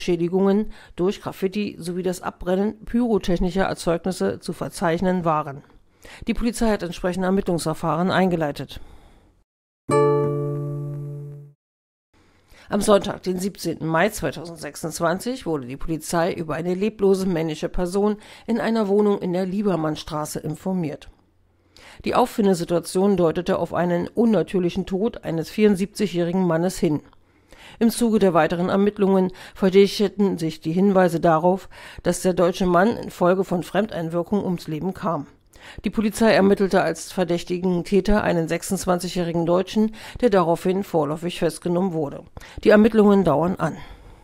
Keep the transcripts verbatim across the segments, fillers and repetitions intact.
Schädigungen durch Graffiti sowie das Abbrennen pyrotechnischer Erzeugnisse zu verzeichnen waren. Die Polizei hat entsprechende Ermittlungsverfahren eingeleitet. Am Sonntag, den siebzehnten Mai zweitausendsechsundzwanzig, wurde die Polizei über eine leblose männliche Person in einer Wohnung in der Liebermannstraße informiert. Die Auffindesituation deutete auf einen unnatürlichen Tod eines vierundsiebzigjährigen Mannes hin. Im Zuge der weiteren Ermittlungen verdichteten sich die Hinweise darauf, dass der deutsche Mann infolge von Fremdeinwirkung ums Leben kam. Die Polizei ermittelte als verdächtigen Täter einen sechsundzwanzigjährigen Deutschen, der daraufhin vorläufig festgenommen wurde. Die Ermittlungen dauern an.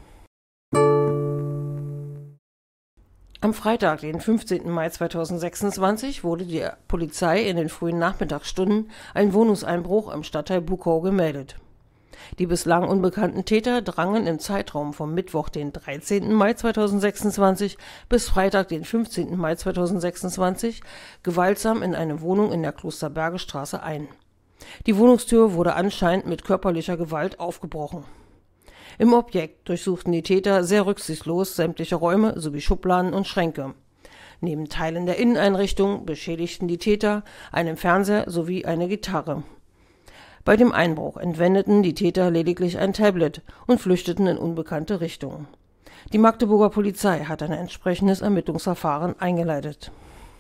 Am Freitag, den fünfzehnten Mai zweitausendsechsundzwanzig, wurde der Polizei in den frühen Nachmittagsstunden ein Wohnungseinbruch im Stadtteil Bukow gemeldet. Die bislang unbekannten Täter drangen im Zeitraum vom Mittwoch, den dreizehnten Mai zweitausendsechsundzwanzig bis Freitag, den fünfzehnten Mai zweitausendsechsundzwanzig, gewaltsam in eine Wohnung in der Klosterbergestraße ein. Die Wohnungstür wurde anscheinend mit körperlicher Gewalt aufgebrochen. Im Objekt durchsuchten die Täter sehr rücksichtslos sämtliche Räume sowie Schubladen und Schränke. Neben Teilen der Inneneinrichtung beschädigten die Täter einen Fernseher sowie eine Gitarre. Bei dem Einbruch entwendeten die Täter lediglich ein Tablet und flüchteten in unbekannte Richtungen. Die Magdeburger Polizei hat ein entsprechendes Ermittlungsverfahren eingeleitet.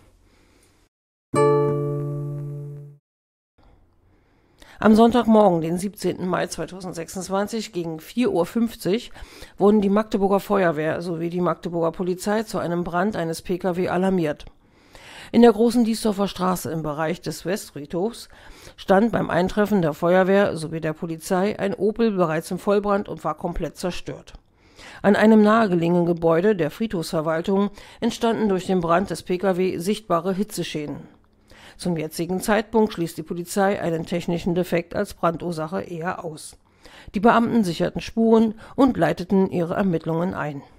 Am Sonntagmorgen, den siebzehnten Mai zweitausendsechsundzwanzig, gegen vier Uhr fünfzig wurden die Magdeburger Feuerwehr sowie die Magdeburger Polizei zu einem Brand eines Pkw alarmiert. In der Großen Diesdorfer Straße im Bereich des Westfriedhofs stand beim Eintreffen der Feuerwehr sowie der Polizei ein Opel bereits im Vollbrand und war komplett zerstört. An einem nahegelegenen Gebäude der Friedhofsverwaltung entstanden durch den Brand des Pkw sichtbare Hitzeschäden. Zum jetzigen Zeitpunkt schließt die Polizei einen technischen Defekt als Brandursache eher aus. Die Beamten sicherten Spuren und leiteten ihre Ermittlungen ein.